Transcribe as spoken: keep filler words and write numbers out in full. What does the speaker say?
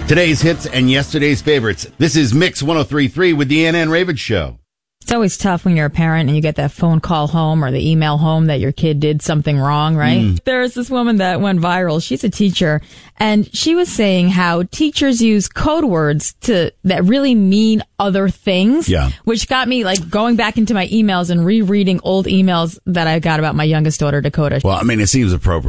Today's hits and yesterday's favorites. This is Mix one oh three point three with the Ann Ann Ravitch Show. It's always tough when you're a parent and you get that phone call home or the email home that your kid did something wrong, right? Mm. There's this woman that went viral. She's a teacher, and she was saying how teachers use code words to that really mean other things, yeah. which got me like going back into my emails and rereading old emails that I got about my youngest daughter, Dakota. Well, I mean, it seems appropriate.